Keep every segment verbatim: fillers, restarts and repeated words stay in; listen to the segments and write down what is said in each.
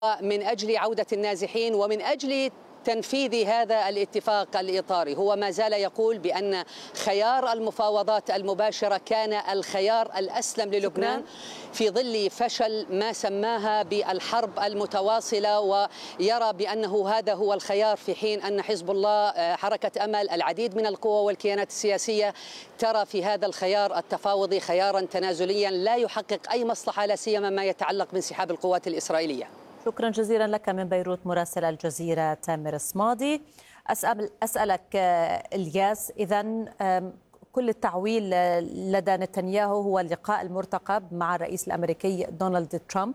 من أجل عودة النازحين ومن أجل تنفيذ هذا الاتفاق الإطاري. هو ما زال يقول بأن خيار المفاوضات المباشرة كان الخيار الأسلم للبنان في ظل فشل ما سماها بالحرب المتواصلة، ويرى بأنه هذا هو الخيار، في حين أن حزب الله، حركة أمل، العديد من القوى والكيانات السياسية ترى في هذا الخيار التفاوضي خيارا تنازليا لا يحقق أي مصلحة، لا سيما ما يتعلق بانسحاب القوات الإسرائيلية. شكرا جزيلا لك من بيروت مراسل الجزيرة تامر الصمادي. أسأل أسألك الياس، إذن كل التعويل لدى نتنياهو هو اللقاء المرتقب مع الرئيس الأمريكي دونالد ترامب،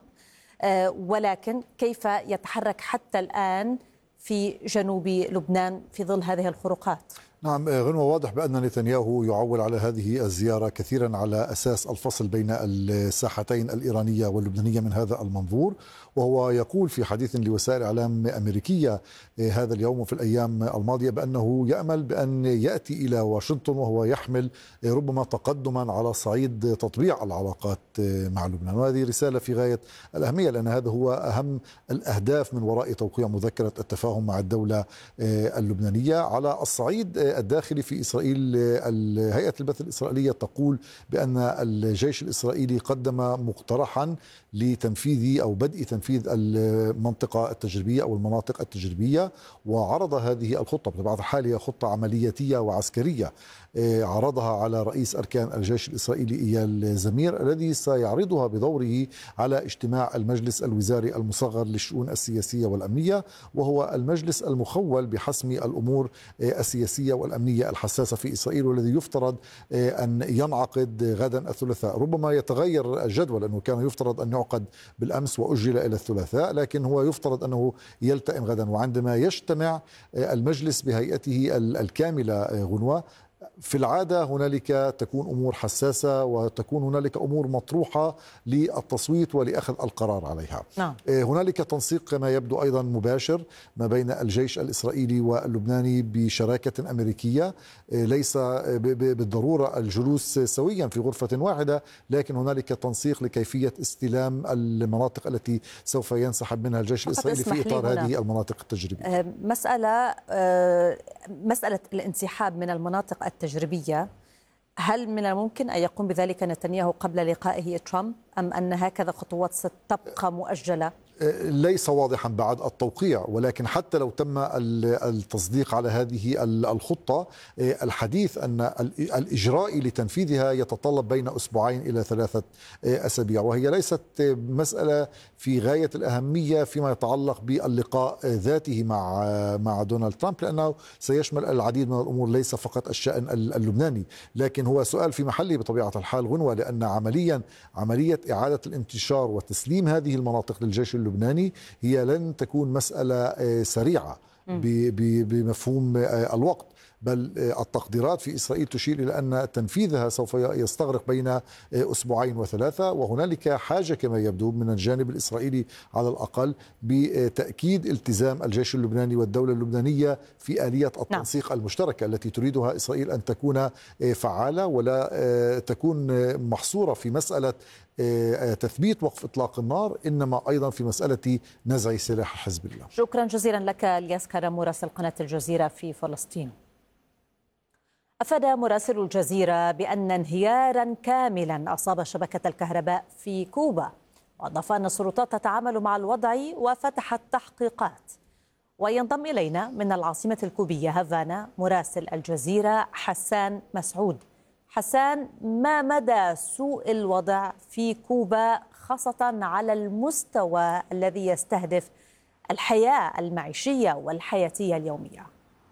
ولكن كيف يتحرك حتى الآن في جنوب لبنان في ظل هذه الخروقات؟ نعم غنوة، واضح بأن نتنياهو يعول على هذه الزيارة كثيرا على أساس الفصل بين الساحتين الإيرانية واللبنانية من هذا المنظور، وهو يقول في حديث لوسائل إعلام أمريكية هذا اليوم وفي الأيام الماضية بأنه يأمل بأن يأتي إلى واشنطن وهو يحمل ربما تقدما على صعيد تطبيع العلاقات مع لبنان، وهذه رسالة في غاية الأهمية لأن هذا هو أهم الأهداف من وراء توقيع مذكرة التفاهم مع الدولة اللبنانية. على الصعيد الداخلي في إسرائيل، هيئة البث الإسرائيلية تقول بأن الجيش الإسرائيلي قدم مقترحا لتنفيذ أو بدء تنفيذ المنطقة التجريبية أو المناطق التجريبية، وعرض هذه الخطة بطبيعة الحال هي خطة عملياتية وعسكرية، عرضها على رئيس أركان الجيش الإسرائيلي إيال زمير الذي سيعرضها بدوره على اجتماع المجلس الوزاري المصغر للشؤون السياسية والأمنية، وهو المجلس المخول بحسم الأمور السياسية والأمنية الحساسة في إسرائيل، والذي يفترض أن ينعقد غدا الثلاثاء. ربما يتغير الجدول لأنه كان يفترض أن يعقد بالأمس وأجل إلى الثلاثاء، لكن هو يفترض أنه يلتئم غدا. وعندما يجتمع المجلس بهيئته الكاملة غنوة، في العادة هنالك تكون أمور حساسة وتكون هنالك أمور مطروحة للتصويت ولأخذ القرار عليها. نعم. هنالك تنسيق كما يبدو أيضا مباشر ما بين الجيش الإسرائيلي واللبناني بشراكة أمريكية، ليس بالضرورة الجلوس سويا في غرفة واحدة، لكن هنالك تنسيق لكيفية استلام المناطق التي سوف ينسحب منها الجيش الإسرائيلي في إطار هذه المناطق التجريبية. مسألة مسألة الانسحاب من المناطق التجريبية، هل من الممكن أن يقوم بذلك نتنياهو قبل لقائه ترامب، أم أن هكذا خطوات ستبقى مؤجلة؟ ليس واضحا بعد التوقيع، ولكن حتى لو تم التصديق على هذه الخطة، الحديث أن الإجراء لتنفيذها يتطلب بين أسبوعين إلى ثلاثة أسابيع، وهي ليست مسألة في غاية الأهمية فيما يتعلق باللقاء ذاته مع مع دونالد ترامب، لأنه سيشمل العديد من الأمور ليس فقط الشأن اللبناني، لكن هو سؤال في محله بطبيعة الحال غنوة، لأن عمليا عملية إعادة الانتشار وتسليم هذه المناطق للجيش اللبناني هي لن تكون مسألة سريعة بمفهوم الوقت، بل التقديرات في إسرائيل تشير إلى أن تنفيذها سوف يستغرق بين أسبوعين وثلاثة، وهنالك حاجة كما يبدو من الجانب الإسرائيلي على الأقل بتأكيد التزام الجيش اللبناني والدولة اللبنانية في آلية التنسيق نعم. المشتركة التي تريدها إسرائيل أن تكون فعالة ولا تكون محصورة في مسألة تثبيت وقف إطلاق النار، إنما أيضا في مسألة نزع سلاح حزب الله. شكرا جزيلا لك الياس كرم مراسل قناة الجزيرة في فلسطين. أفاد مراسل الجزيرة بأن انهيارا كاملا أصاب شبكة الكهرباء في كوبا، وأضاف أن السلطات تتعامل مع الوضع وفتحت تحقيقات. وينضم إلينا من العاصمة الكوبية هافانا مراسل الجزيرة حسان مسعود. حسان، ما مدى سوء الوضع في كوبا خاصة على المستوى الذي يستهدف الحياة المعيشية والحياتية اليومية؟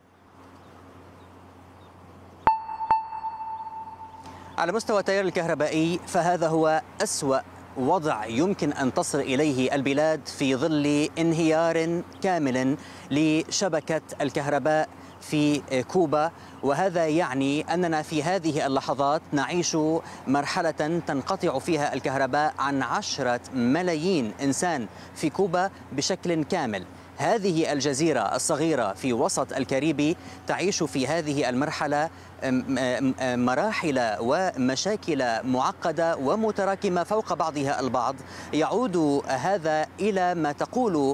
على مستوى التيار الكهربائي فهذا هو أسوأ وضع يمكن أن تصل إليه البلاد في ظل انهيار كامل لشبكة الكهرباء في كوبا، وهذا يعني أننا في هذه اللحظات نعيش مرحلة تنقطع فيها الكهرباء عن عشرة ملايين إنسان في كوبا بشكل كامل. هذه الجزيرة الصغيرة في وسط الكاريبي تعيش في هذه المرحلة مراحل ومشاكل معقدة ومتراكمة فوق بعضها البعض. يعود هذا إلى ما تقول